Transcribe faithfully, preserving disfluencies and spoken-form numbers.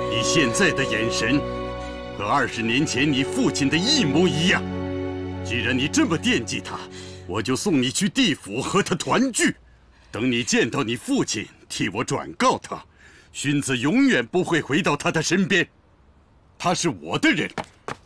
你现在的眼神，和二十年前你父亲的一模一样。既然你这么惦记他，我就送你去地府和他团聚。等你见到你父亲，替我转告他，荀子永远不会回到他的身边。他是我的人，